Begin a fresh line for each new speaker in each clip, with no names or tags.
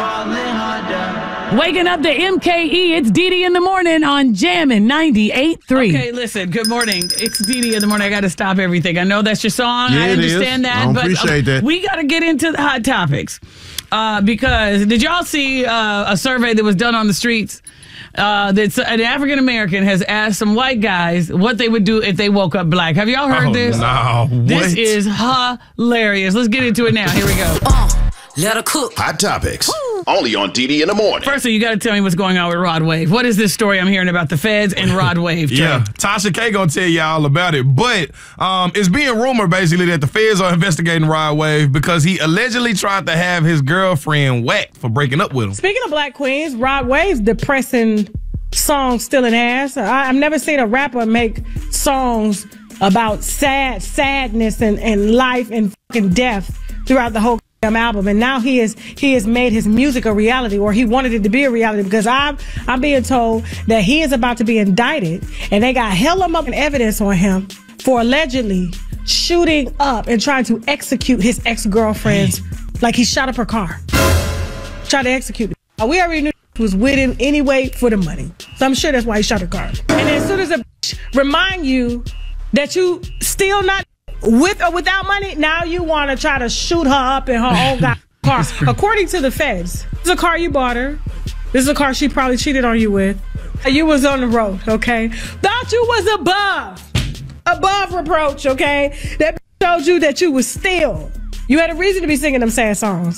Waking up to MKE, it's Dee in the morning on Jammin' 98.3.
Okay, listen, good morning. It's Dee in the morning. I got to stop everything. I know that's your song.
Yeah,
I understand that.
I
but
appreciate that.
We got to get into the hot topics. Because did y'all see a survey that was done on the streets? That's an African American has asked some white guys what they would do if they woke up black. Have y'all heard this?
No,
This is hilarious. Let's get into it now. Here we go.
Let her cook.
Hot topics. Only on Dee in the morning.
First of all, you got to tell me what's going on with Rod Wave. What is this story I'm hearing about the feds and Rod Wave? Trey?
Yeah, Tasha K gonna tell y'all all about it. But it's being rumored basically that the feds are investigating Rod Wave because he allegedly tried to have his girlfriend whacked for breaking up with him.
Speaking of black queens, Rod Wave's depressing song "Stealing Ass." I've never seen a rapper make songs about sadness and life and fucking death throughout the whole album, and now he has made his music a reality, or he wanted it to be a reality, because I'm being told that he is about to be indicted, and they got hella motherfucking evidence on him for allegedly shooting up and trying to execute his ex-girlfriend's, like he shot up her car, tried to execute it. We already knew he was with him anyway for the money, so I'm sure that's why he shot her car. And as soon as a bitch remind you that you still not with or without money, now you want to try to shoot her up in her own car. According to the feds, this is a car you bought her. This is a car she probably cheated on you with. You was on the road, okay? Thought you was above reproach, okay? That told you that you was still. You had a reason to be singing them sad songs.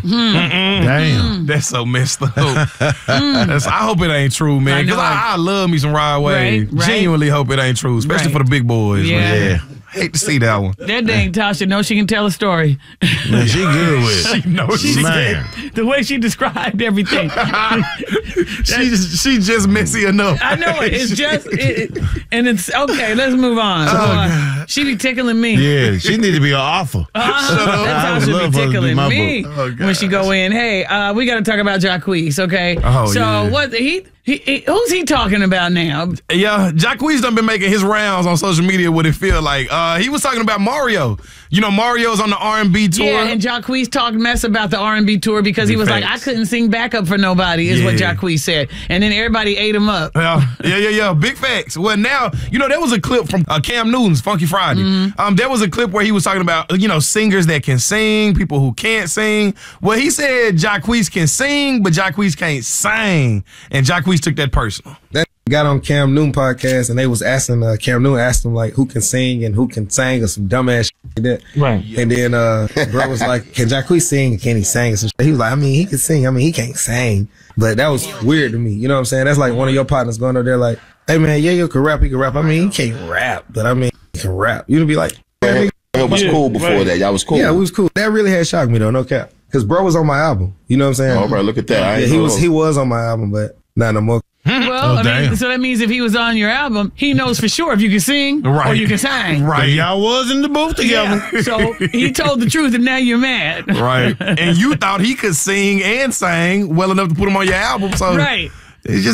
Damn, that's so messed up. I hope it ain't true, man. Because I love me some Rod Wave.
Right.
Genuinely hope it ain't true, especially for the big boys.
Yeah.
Man. Hate to see that one.
That dang Tasha knows she can tell a story.
Man, she good with it.
She knows she
Man.
The way she described everything.
She just messy enough.
I know it. It's just, and it's okay. Let's move on. She be tickling me.
Yeah, she need to be an author.
That's
I
how
would
she
love
be
her to be
tickling
my
me
book.
when she go in. Hey, we got to talk about Jacquees, okay?
Oh,
so
yeah.
what who's he talking about now?
Yeah, Jacquees done been making his rounds on social media. What it feel like? He was talking about Mario. You know, Mario's on the R&B tour.
Yeah, and Jacquees talked mess about the R&B tour because he was like, I couldn't sing backup for nobody, is what Jacquees said. And then everybody ate him up.
Yeah. Big facts. Well, now, you know, there was a clip from Cam Newton's Funky Friday. There was a clip where he was talking about, you know, singers that can sing, people who can't sing. Well, he said Jacquees can sing, but Jacquees can't sing. And Jacquees took that personal.
That got on Cam Newton podcast, and they was asking Cam Newton asked him like who can sing and who can sing or some dumbass shit like that.
Right.
And then bro was like, can Jacquees sing? Can he sing? And some shit. He was like, I mean, he can sing. I mean, he can't sing. But that was weird to me. You know what I'm saying? That's like one of your partners going over there like, hey man, yeah, you can rap. He can rap. I mean, he can't rap, but I mean, he can rap. You'd be like,
It was cool before that. Y'all was cool.
yeah, we was cool. That really had shocked me though, no cap. Because bro was on my album. You know what I'm saying?
All right, look at that.
Yeah, he was on my album, but not no more.
Well, I mean, so that means if he was on your album, he knows for sure if you can sing or you can sing.
Right. Y'all was in the booth together.
Yeah. So he told the truth, and now you're mad.
Right. And you thought he could sing and sang well enough to put him on your album. So
Right.
it's just